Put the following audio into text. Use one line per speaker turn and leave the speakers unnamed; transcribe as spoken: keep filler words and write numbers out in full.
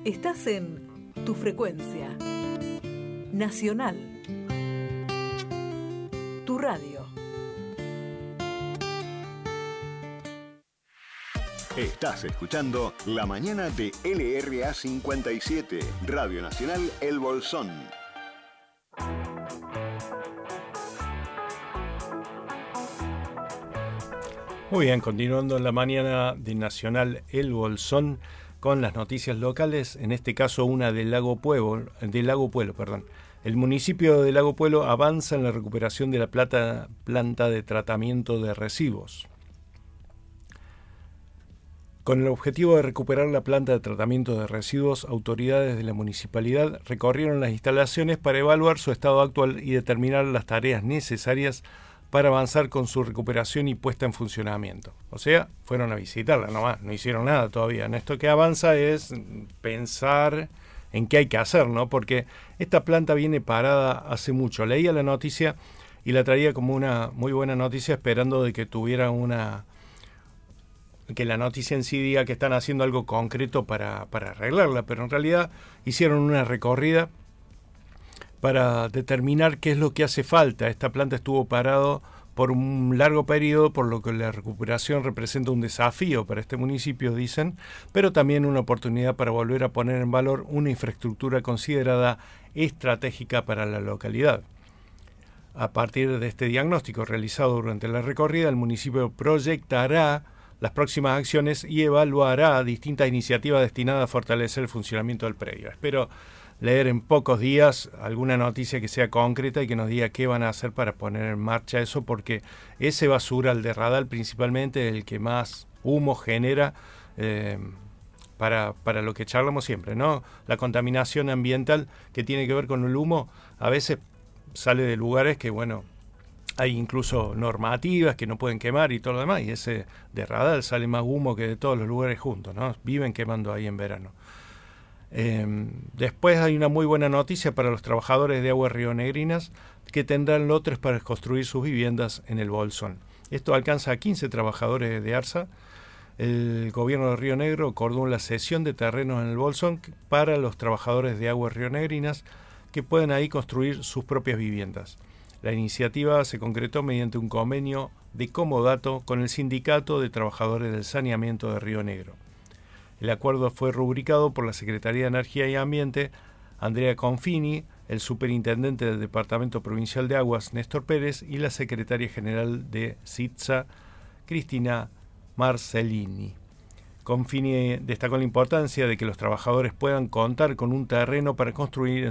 Estás en Tu Frecuencia Nacional, tu radio.
Estás escuchando La Mañana de L R A cincuenta y siete, Radio Nacional El Bolsón.
Muy bien, continuando en La Mañana de Nacional El Bolsón con las noticias locales, en este caso una del Lago Pueblo, del Lago Pueblo, perdón. El municipio de Lago Pueblo avanza en la recuperación de la plata, planta de tratamiento de residuos. Con el objetivo de recuperar la planta de tratamiento de residuos, autoridades de la municipalidad recorrieron las instalaciones para evaluar su estado actual y determinar las tareas necesarias para avanzar con su recuperación y puesta en funcionamiento. O sea, fueron a visitarla nomás, no hicieron nada todavía. En esto que avanza es pensar en qué hay que hacer, ¿no? Porque esta planta viene parada hace mucho. Leía la noticia y la traía como una muy buena noticia, esperando de que tuviera una... que la noticia en sí diga que están haciendo algo concreto para, para arreglarla, pero en realidad hicieron una recorrida para determinar qué es lo que hace falta. Esta planta estuvo parado por un largo periodo, por lo que la recuperación representa un desafío para este municipio, dicen, pero también una oportunidad para volver a poner en valor una infraestructura considerada estratégica para la localidad. A partir de este diagnóstico realizado durante la recorrida, el municipio proyectará las próximas acciones y evaluará distintas iniciativas destinadas a fortalecer el funcionamiento del predio. Espero leer en pocos días alguna noticia que sea concreta y que nos diga qué van a hacer para poner en marcha eso, porque ese basural de Radal principalmente es el que más humo genera eh, para, para lo que charlamos siempre, ¿no? La contaminación ambiental que tiene que ver con el humo a veces sale de lugares que, bueno, hay incluso normativas que no pueden quemar y todo lo demás, y ese de Radal sale más humo que de todos los lugares juntos, ¿no? Viven quemando ahí en verano. Eh, después hay una muy buena noticia para los trabajadores de Aguas Rionegrinas, que tendrán lotes para construir sus viviendas en el Bolsón. Esto alcanza a quince trabajadores de ARSA. El gobierno de Río Negro acordó la cesión de terrenos en el Bolsón para los trabajadores de Aguas Rionegrinas, que pueden ahí construir sus propias viviendas. La iniciativa se concretó mediante un convenio de comodato con el Sindicato de Trabajadores del Saneamiento de Río Negro. El acuerdo fue rubricado por la Secretaría de Energía y Ambiente, Andrea Confini, el superintendente del Departamento Provincial de Aguas, Néstor Pérez, y la secretaria general de SITSA, Cristina Marcellini. Confini destacó la importancia de que los trabajadores puedan contar con un terreno para construir